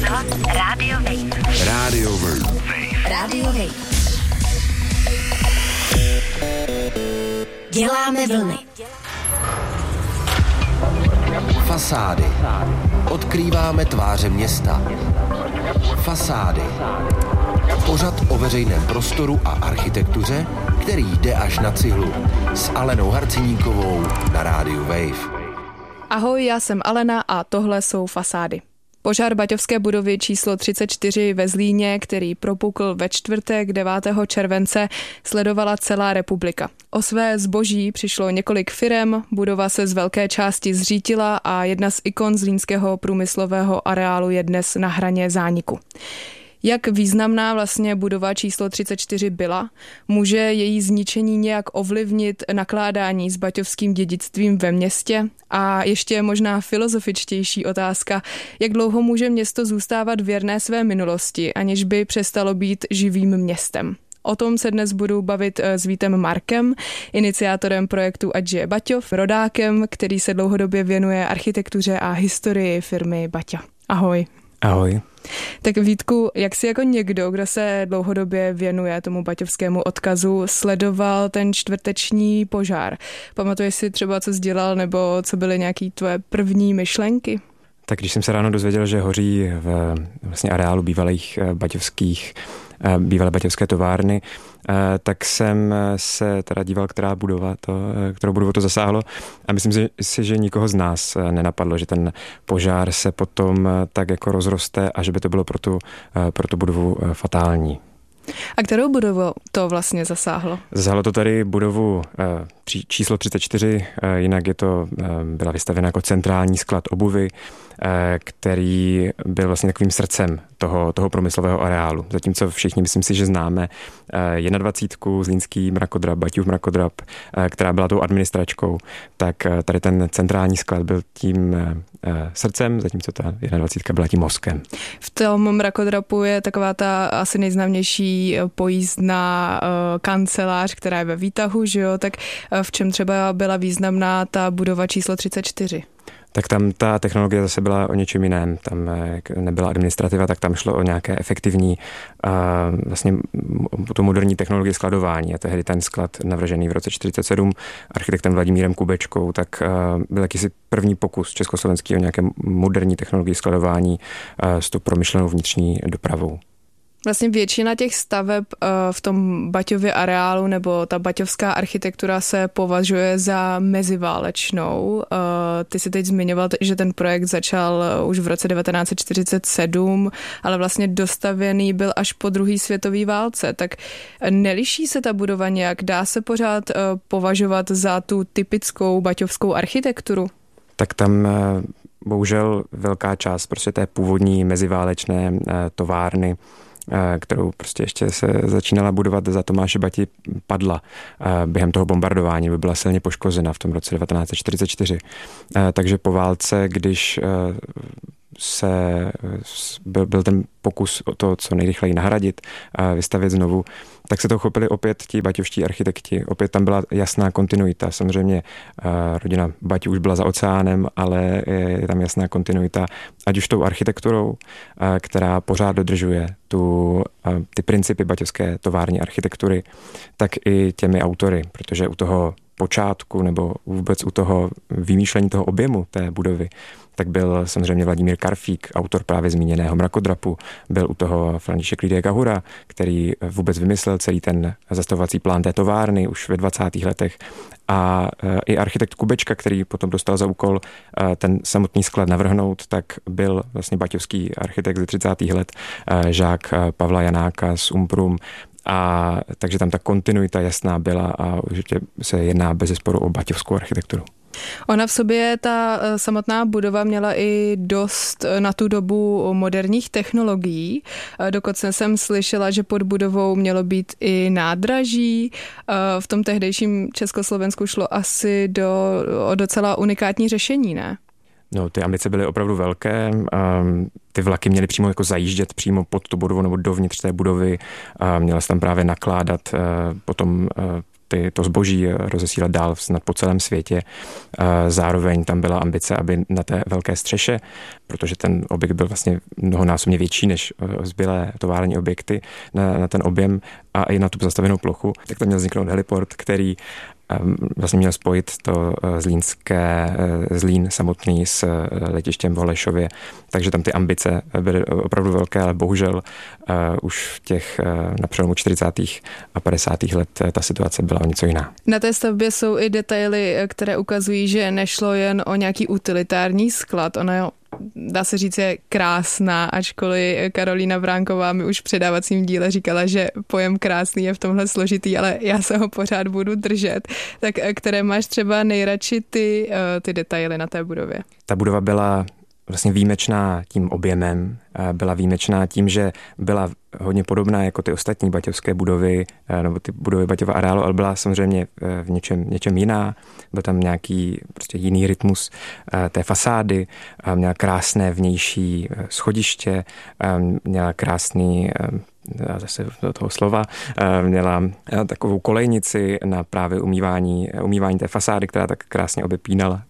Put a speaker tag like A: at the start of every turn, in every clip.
A: Radio Wave.
B: Radio Wave.
A: Radio Wave. Děláme vlny.
B: Fasády. Odkrýváme tváře města. Fasády. Pořad o veřejném prostoru a architektuře, který jde až na cihlu. S Alenou Harciníkovou na rádiu Wave.
C: Ahoj, já jsem Alena a tohle jsou Fasády. Požár baťovské budovy číslo 34 ve Zlíně, který propukl ve čtvrtek 9. července, sledovala celá republika. O své zboží přišlo několik firem, budova se z velké části zřítila a jedna z ikon zlínského průmyslového areálu je dnes na hraně zániku. Jak významná vlastně budova číslo 34 byla? Může její zničení nějak ovlivnit nakládání s baťovským dědictvím ve městě? A ještě možná filozofičtější otázka, jak dlouho může město zůstávat věrné své minulosti, aniž by přestalo být živým městem? O tom se dnes budu bavit s Vítem Markem, iniciátorem projektu Ať žije Baťov, rodákem, který se dlouhodobě věnuje architektuře a historii firmy Baťa. Ahoj.
D: Ahoj.
C: Tak Vítku, jak jsi jako někdo, kdo se dlouhodobě věnuje tomu baťovskému odkazu, sledoval ten čtvrteční požár? Pamatuješ si třeba, co jsi dělal, nebo co byly nějaké tvoje první myšlenky?
D: Tak když jsem se ráno dozvěděl, že hoří v vlastně areálu bývalé baťovské továrny, tak jsem se teda díval, kterou budovu to zasáhlo, a myslím si, že nikoho z nás nenapadlo, že ten požár se potom tak jako rozroste a že by to bylo pro tu budovu fatální.
C: A kterou budovu to vlastně zasáhlo?
D: Zasáhlo to tady budovu číslo 34, jinak byla vystavěna jako centrální sklad obuvy, který byl vlastně takovým srdcem toho průmyslového areálu. Zatímco všichni, myslím si, že známe 21, Zlínský mrakodrap, Baťův mrakodrap, která byla tou administračkou, tak tady ten centrální sklad byl tím srdcem, zatímco ta 21 byla tím mozkem.
C: V tom mrakodrapu je taková ta asi nejznámější pojízdná kancelář, která je ve výtahu, že jo? Tak v čem třeba byla významná ta budova číslo 34?
D: Tak tam ta technologie zase byla o něčem jiném. Tam nebyla administrativa, tak tam šlo o nějaké efektivní vlastně tu moderní technologii skladování. A tehdy ten sklad navržený v roce 1947 architektem Vladimírem Kubečkou, tak byl jakýsi první pokus československý o nějaké moderní technologii skladování s tou promyšlenou vnitřní dopravou.
C: Vlastně většina těch staveb v tom Baťově areálu nebo ta baťovská architektura se považuje za meziválečnou. Ty si teď zmiňoval, že ten projekt začal už v roce 1947, ale vlastně dostavěný byl až po druhé světové válce. Tak neliší se ta budova nějak? Dá se pořád považovat za tu typickou baťovskou architekturu? Tak
D: tam bohužel velká část prostě té původní meziválečné továrny, kterou prostě ještě se začínala budovat za Tomáše Bati, padla během toho bombardování, nebo byla silně poškozena v tom roce 1944. Takže po válce, když byl ten pokus o to, co nejrychleji nahradit, vystavět znovu, tak se to chopili opět ti baťovští architekti. Opět tam byla jasná kontinuita. Samozřejmě rodina Bati už byla za oceánem, ale je tam jasná kontinuita, ať už tou architekturou, která pořád dodržuje ty principy baťovské tovární architektury, tak i těmi autory, protože u toho počátku nebo vůbec u toho vymýšlení toho objemu té budovy, tak byl samozřejmě Vladimír Karfík, autor právě zmíněného mrakodrapu, byl u toho František Lidia Kahura, který vůbec vymyslel celý ten zastavovací plán té továrny už ve 20. letech, a i architekt Kubečka, který potom dostal za úkol ten samotný sklad navrhnout, tak byl vlastně baťovský architekt ze 30. let, žák Pavla Janáka z Umprum. A takže tam ta kontinuita jasná byla a určitě se jedná bezesporu o baťovskou architekturu.
C: Ona v sobě, ta samotná budova, měla i dost na tu dobu moderních technologií. Dokonce jsem slyšela, že pod budovou mělo být i nádraží. V tom tehdejším Československu šlo asi o docela unikátní řešení, ne?
D: No, ty ambice byly opravdu velké. Ty vlaky měly přímo jako zajíždět přímo pod tu budovu nebo dovnitř té budovy. Měla se tam právě nakládat potom to zboží rozesílat dál snad po celém světě. Zároveň tam byla ambice, aby na té velké střeše, protože ten objekt byl vlastně mnohonásobně větší než zbylé tovární objekty na ten objem a i na tu zastavenou plochu, tak tam měl vzniknout heliport, který vlastně měl spojit to Zlín samotný s letištěm v Holešově, takže tam ty ambice byly opravdu velké, ale bohužel už v těch na přelomu 40. a 50. let ta situace byla o něco jiná.
C: Na té stavbě jsou i detaily, které ukazují, že nešlo jen o nějaký utilitární sklad, ona dá se říct, je krásná, ačkoliv Karolína Bránková mi už v předávacím díle říkala, že pojem krásný je v tomhle složitý, ale já se ho pořád budu držet. Tak které máš třeba nejradši ty detaily na té budově?
D: Ta budova byla vlastně výjimečná tím objemem, byla výjimečná tím, že byla hodně podobná jako ty ostatní baťovské budovy, nebo ty budovy Baťova areálu, ale byla samozřejmě v něčem jiná. Byl tam nějaký prostě jiný rytmus té fasády, měla krásné vnější schodiště, měla krásný zase do toho slova, měla takovou kolejnici na právě umývání té fasády, která tak krásně obepínala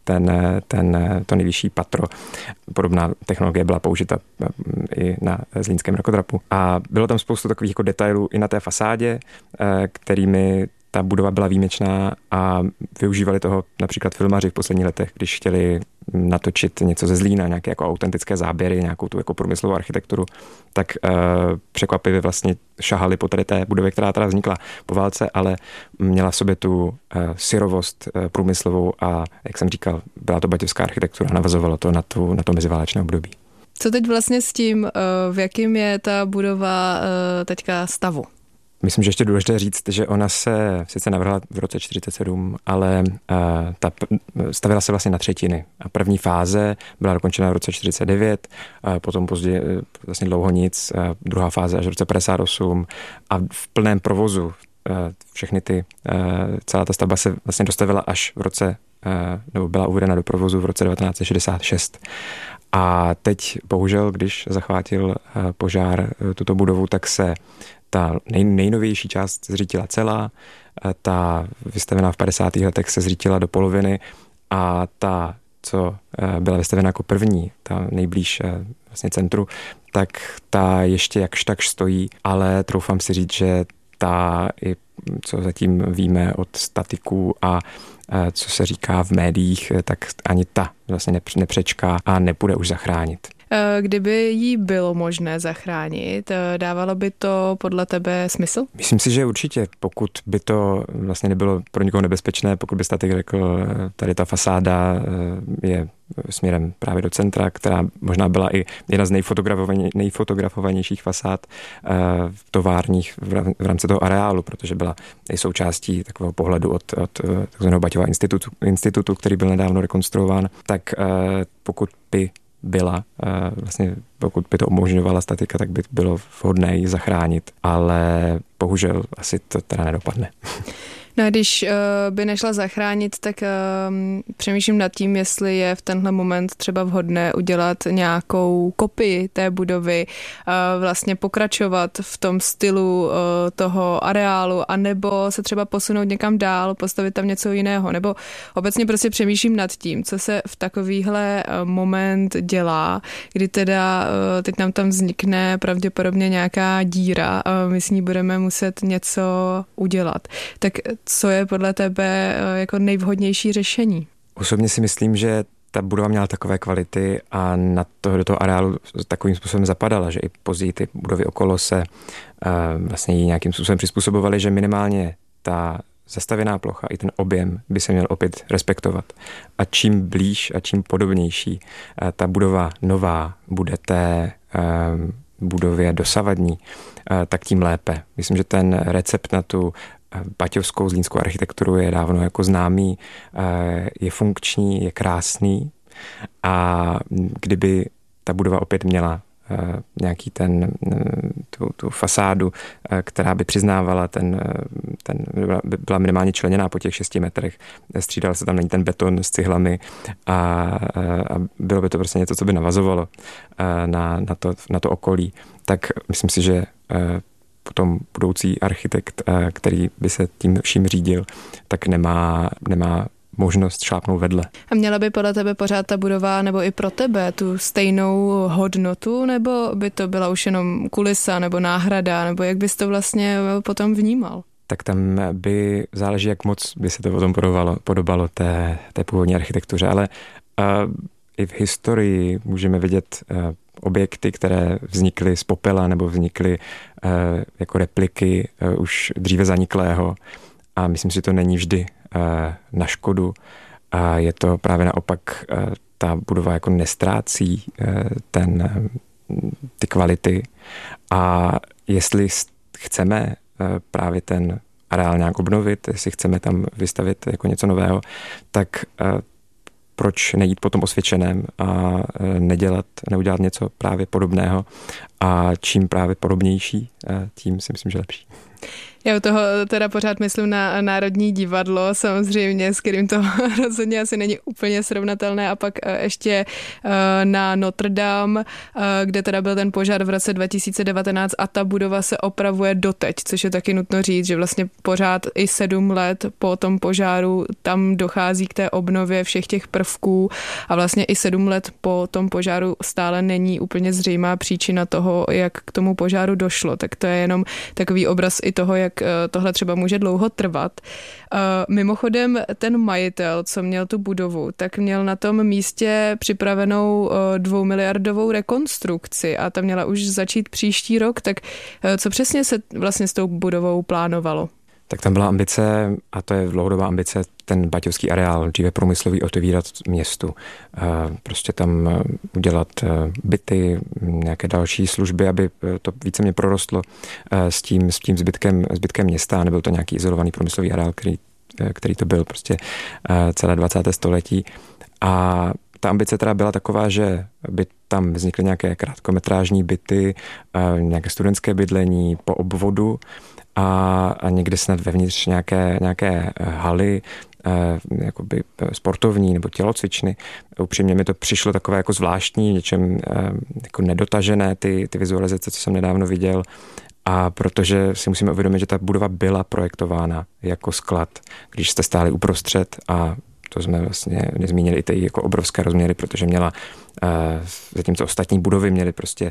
D: to nejvyšší patro. Podobná technologie byla použita i na zlínském mrakodrapu. A bylo tam spoustu takových jako detailů i na té fasádě, kterými ta budova byla výjimečná a využívali toho například filmaři v posledních letech, když chtěli natočit něco ze Zlína, nějaké jako autentické záběry, nějakou tu jako průmyslovou architekturu, tak překvapivě vlastně šahali po tady té budově, která teda vznikla po válce, ale měla v sobě tu syrovost průmyslovou a, jak jsem říkal, byla to baťovská architektura, navazovalo to na to meziválečné období.
C: Co teď vlastně s tím, v jakým je ta budova teďka stavu?
D: Myslím, že ještě důležité říct, že ona se sice navrhla v roce 1947, ale stavila se vlastně na třetiny. A první fáze byla dokončena v roce 1949, potom později vlastně dlouho nic, druhá fáze až v roce 1958 a v plném provozu celá ta stavba se vlastně dostavila až v roce, nebo byla uvedena do provozu v roce 1966. A teď bohužel, když zachvátil požár tuto budovu, tak se ta nejnovější část zřítila celá, ta vystavená v 50. letech se zřítila do poloviny a ta, co byla vystavená jako první, ta nejblíž vlastně centru, tak ta ještě jakž takž stojí, ale troufám si říct, že ta, i co zatím víme od statiků a co se říká v médiích, tak ani ta vlastně nepřečká a nepůjde už zachránit.
C: Kdyby jí bylo možné zachránit, dávalo by to podle tebe smysl?
D: Myslím si, že určitě, pokud by to vlastně nebylo pro nikoho nebezpečné, pokud by statik řekl, tady ta fasáda je směrem právě do centra, která možná byla i jedna z nejfotografovanějších fasád v továrních v rámci toho areálu, protože byla i součástí takového pohledu od takzvaného Baťova institutu, který byl nedávno rekonstruován, tak pokud by pokud by to umožňovala statika, tak by bylo vhodné ji zachránit, ale bohužel asi to teda nedopadne.
C: No a když by nešla zachránit, tak přemýšlím nad tím, jestli je v tenhle moment třeba vhodné udělat nějakou kopii té budovy, vlastně pokračovat v tom stylu toho areálu, anebo se třeba posunout někam dál, postavit tam něco jiného, nebo obecně prostě přemýšlím nad tím, co se v takovýhle moment dělá, kdy teda teď nám tam vznikne pravděpodobně nějaká díra a my s ní budeme muset něco udělat. Tak co je podle tebe jako nejvhodnější řešení?
D: Osobně si myslím, že ta budova měla takové kvality a do toho areálu takovým způsobem zapadala, že i později ty budovy okolo se vlastně jí nějakým způsobem přizpůsobovaly, že minimálně ta zastavěná plocha i ten objem by se měl opět respektovat. A čím blíž a čím podobnější ta budova nová bude té budově dosavadní, tak tím lépe. Myslím, že ten recept na tu baťovskou zlínskou architekturu je dávno jako známý, je funkční, je krásný a kdyby ta budova opět měla nějaký tu fasádu, která by přiznávala byla minimálně členěná po těch 6 metrech, střídal se tam na ní ten beton s cihlami a bylo by to prostě něco, co by navazovalo na to okolí, tak myslím si, že potom budoucí architekt, který by se tím vším řídil, tak nemá možnost šlápnout vedle.
C: A měla by podle tebe pořád ta budova nebo i pro tebe tu stejnou hodnotu, nebo by to byla už jenom kulisa nebo náhrada, nebo jak bys to vlastně potom vnímal?
D: Tak tam by záleží, jak moc by se to potom podobalo té původní architektuře, ale i v historii můžeme vidět objekty, které vznikly z popela nebo vznikly jako repliky už dříve zaniklého a myslím si, že to není vždy na škodu a je to právě naopak, ta budova jako nestrácí ty kvality a jestli chceme právě ten areál nějak obnovit, jestli chceme tam vystavit jako něco nového, tak proč nejít po tom osvědčeném a neudělat něco právě podobného a čím právě podobnější, tím si myslím, že lepší.
C: Já u toho teda pořád myslím na Národní divadlo, samozřejmě, s kterým to rozhodně asi není úplně srovnatelné a pak ještě na Notre Dame, kde teda byl ten požár v roce 2019 a ta budova se opravuje doteď, což je taky nutno říct, že vlastně pořád i 7 let po tom požáru tam dochází k té obnově všech těch prvků a vlastně i 7 let po tom požáru stále není úplně zřejmá příčina toho, jak k tomu požáru došlo, tak to je jenom takový obraz i toho, jak tohle třeba může dlouho trvat. Mimochodem ten majitel, co měl tu budovu, tak měl na tom místě připravenou 2miliardovou rekonstrukci a ta měla už začít příští rok, tak co přesně se vlastně s tou budovou plánovalo?
D: Tak tam byla ambice, a to je dlouhodobá ambice, ten baťovský areál, dříve průmyslový, otevírat městu. Prostě tam udělat byty, nějaké další služby, aby to víceméně prorostlo s tím zbytkem města. Nebyl to nějaký izolovaný průmyslový areál, který to byl prostě celé 20. století. A ta ambice teda byla taková, že by tam vznikly nějaké krátkometrážní byty, nějaké studentské bydlení po obvodu, a někde snad vevnitř nějaké haly, jakoby sportovní nebo tělocvičny. Upřímně mi to přišlo takové jako zvláštní, něčem jako nedotažené ty vizualizace, co jsem nedávno viděl. A protože si musíme uvědomit, že ta budova byla projektována jako sklad, když jste stáli uprostřed a to jsme vlastně nezmínili i ty jako obrovské rozměry, protože měla, zatímco ostatní budovy měly prostě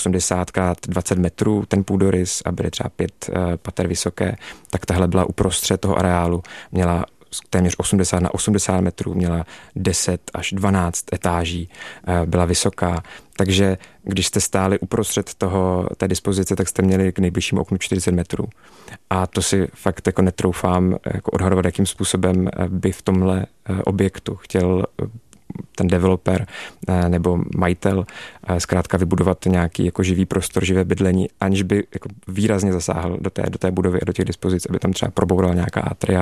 D: 80x20 metrů ten půdorys a byly třeba 5 pater vysoké, tak tahle byla uprostřed toho areálu, měla téměř 80x80 metrů, měla 10 až 12 etáží, byla vysoká, takže když jste stáli uprostřed té dispozice, tak jste měli k nejbližšímu oknu 40 metrů. A to si fakt jako netroufám jako odhadovat, jakým způsobem by v tomhle objektu chtěl ten developer nebo majitel zkrátka vybudovat nějaký jako živý prostor, živé bydlení, aniž by jako výrazně zasáhl do té budovy a do těch dispozic, aby tam třeba proboural nějaká atria.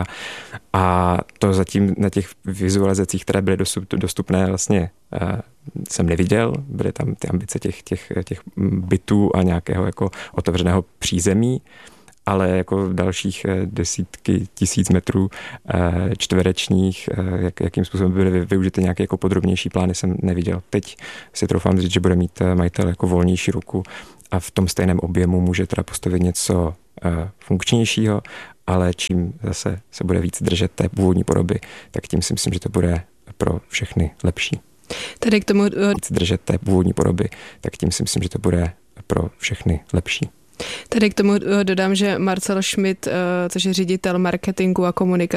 D: A to zatím na těch vizualizacích, které byly dostupné, vlastně jsem neviděl. Byly tam ty ambice těch bytů a nějakého jako otevřeného přízemí, ale jako dalších desítky tisíc metrů čtverečních, jakým způsobem byly využity nějaké jako podrobnější plány, jsem neviděl. Teď si troufám říct, že bude mít majitel jako volnější ruku a v tom stejném objemu může teda postavit něco funkčnějšího, ale čím zase se bude víc držet té původní podoby, tak tím si myslím, že to bude pro všechny lepší.
C: Tady k tomu
D: víc držet té původní podoby, tak tím si myslím, že to bude pro všechny lepší.
C: Tady k tomu dodám, že Marcel Schmidt, což je ředitel marketingu a komunikace